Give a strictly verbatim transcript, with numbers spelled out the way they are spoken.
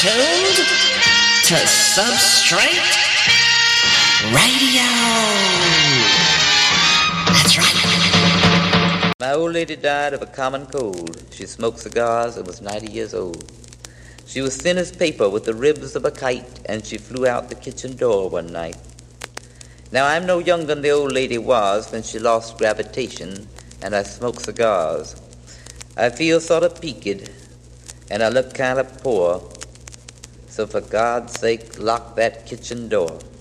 tuned to Substrate Radio. That's right. My old lady died of a common cold. She smoked cigars and was ninety years old. She was thin as paper with the ribs of a kite, and she flew out the kitchen door one night. Now I'm no younger than the old lady was when she lost gravitation, and I smoke cigars. I feel sort of peaked, and I look kind of poor. So for God's sake, lock that kitchen door.